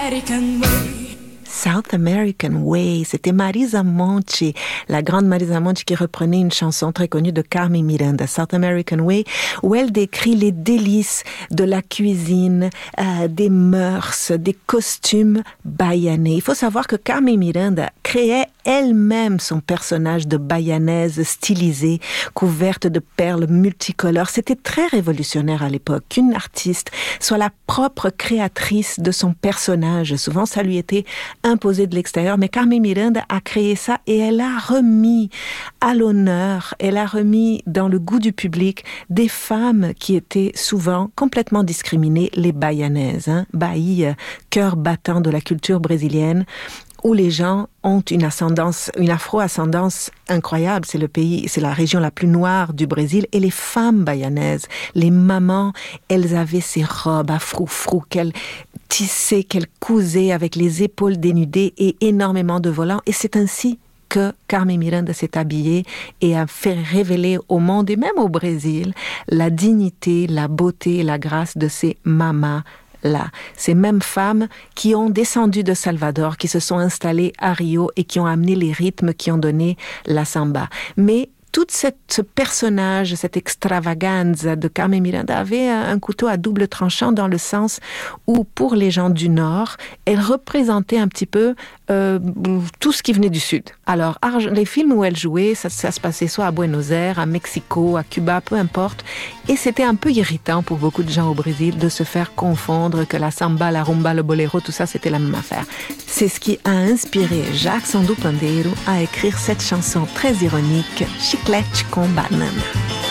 American Way. South American Way, c'était Marisa Monte, la grande Marisa Monte qui reprenait une chanson très connue de Carmen Miranda, South American Way, où elle décrit les délices de la cuisine, des mœurs, des costumes baïanais. Il faut savoir que Carmen Miranda créait elle-même son personnage de baïanaise stylisée, couverte de perles multicolores. C'était très révolutionnaire à l'époque qu'une artiste soit la propre créatrice de son personnage. Souvent, ça lui était imposé de l'extérieur, mais Carmen Miranda a créé ça et elle a remis à l'honneur, elle a remis dans le goût du public des femmes qui étaient souvent complètement discriminées, les baïanaises, Bahia, cœur battant de la culture brésilienne, où les gens ont une afro-ascendance incroyable. C'est le pays, c'est la région la plus noire du Brésil. Et les femmes baïanaises, les mamans, elles avaient ces robes à froufrou qu'elles tissaient, qu'elles cousaient avec les épaules dénudées et énormément de volants. Et c'est ainsi que Carmen Miranda s'est habillée et a fait révéler au monde et même au Brésil la dignité, la beauté et la grâce de ces mamas là, ces mêmes femmes qui ont descendu de Salvador, qui se sont installées à Rio et qui ont amené les rythmes qui ont donné la samba. Mais tout ce personnage, cette extravaganza de Carmen Miranda avait un couteau à double tranchant dans le sens où, pour les gens du Nord, elle représentait un petit peu tout ce qui venait du Sud. Alors, les films où elle jouait, ça se passait soit à Buenos Aires, à Mexico, à Cuba, peu importe. Et c'était un peu irritant pour beaucoup de gens au Brésil de se faire confondre que la samba, la rumba, le boléro, tout ça, c'était la même affaire. C'est ce qui a inspiré Jacques Sandro Pandeiro à écrire cette chanson très ironique, Chiclete com Banana.